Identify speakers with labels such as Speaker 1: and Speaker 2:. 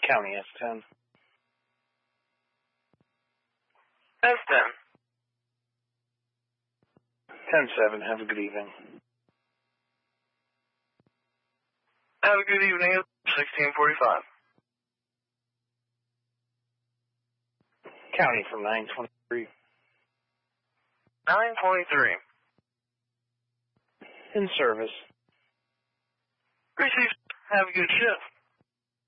Speaker 1: County S10.
Speaker 2: S10.
Speaker 1: 10-7, have a good evening.
Speaker 2: Have a good evening, 1645.
Speaker 1: County from 923.
Speaker 2: 923.
Speaker 1: In service.
Speaker 2: Received. Have a good shift.